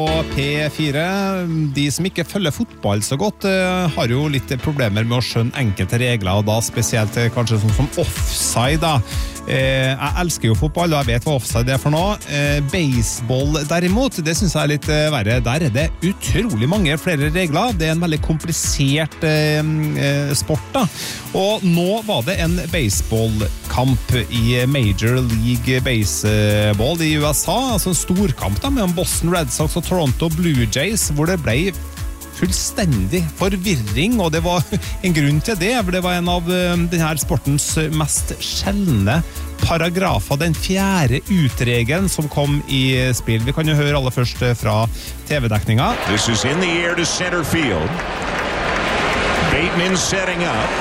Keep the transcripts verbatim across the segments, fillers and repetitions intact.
På P fire, de som ikke følger fotball så godt, har jo litt problemer med å skjønne enkelte regler, og da spesielt kanskje sånn som offside da. Jeg elsker jo fotball, og jeg vet hva offside er for noe. Baseball derimot, det synes jeg er litt verre. Der er det utrolig mange flere regler. Det er en veldig komplisert sport da. Og nå var det en baseballkamp i Major League Baseball i U S A, altså en storkamp da, mellom Boston Red Sox og Toronto Blue Jays, hvor det ble fullstendig forvirring, og det var en grunn til det, for det var en av denne sportens mest sjeldne paragrafer, den fjerde utregelen som kom i spill. Vi kan jo høre aller først fra T V-dekninga. This is in the air to center field. Bateman setting up.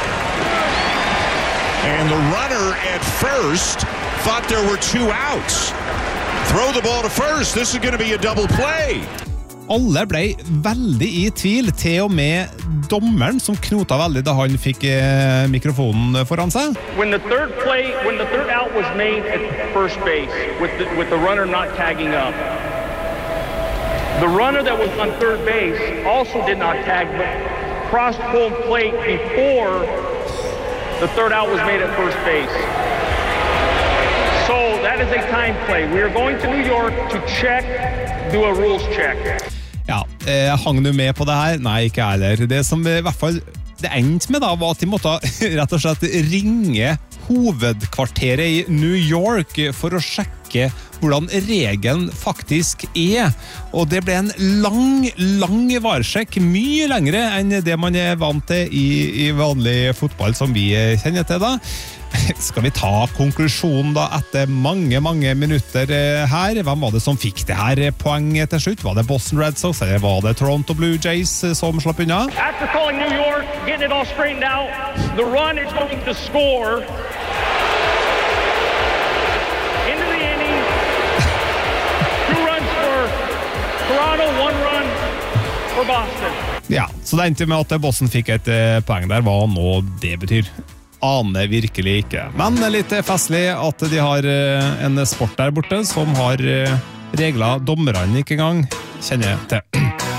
And the runner at first thought there were two outs. Throw the ball to first. This is going to be a double play. Alle ble veldig i tvil, til og med dommeren som knota veldig da han fikk eh, mikrofonen foran seg. When the third play, when the third out was made at first base with the, with the runner not tagging up, the runner that was on third base also did not tag, but crossed home plate before the third out was made at first base. So that is a time play. We are going to New York to check, do a rules check. Ja, eh, hang du med på det her? Nei, ikke jeg heller. Det som i hvert fall det endte med da, var at de måtte rett og slett ringe hovedkvarteret i New York for å sjekke hvordan regelen faktisk er. Og det ble en lang, lang varsjekk, mye lengre enn det man er vant til i, i vanlig fotball som vi kjenner til da. Skal vi ta konklusjonen da etter mange, mange minutter her? Hvem var det som fikk det her poenget til slutt? Var det Boston Red Sox, eller var det Toronto Blue Jays som slapp unna? After calling New York, getting it all straightened out, the run is going to score. Into the inning. Two runs for Toronto, one run for Boston. Ja, så det endte med at Boston fikk et poeng der. Hva nå det betyr? Aner virkelig ikke. Men litt festlig at de har en sport der borte som har regler dommerne ikke engang kjenner til.